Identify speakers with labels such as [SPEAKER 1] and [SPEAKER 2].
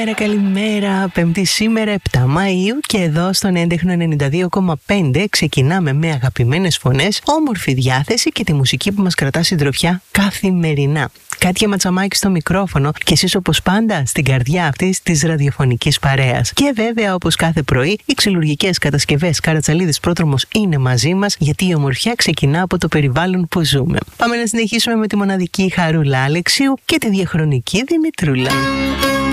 [SPEAKER 1] Καλημέρα. Πέμπτη σήμερα 7 Μαΐου και εδώ στον έντεχνο 92,5 ξεκινάμε με αγαπημένες φωνές, όμορφη διάθεση και τη μουσική που μας κρατά συντροφιά καθημερινά. Κάτια Ματσαμάκη στο μικρόφωνο και εσείς όπως πάντα στην καρδιά αυτής της ραδιοφωνικής παρέας. Και βέβαια όπως κάθε πρωί οι ξυλουργικές κατασκευές Καρατσαλίδης Πρόδρομος είναι μαζί μας, γιατί η ομορφιά ξεκινά από το περιβάλλον που ζούμε. Πάμε να συνεχίσουμε με τη μοναδική Χαρούλα Αλεξίου και τη διαχρονική Δημητρούλα.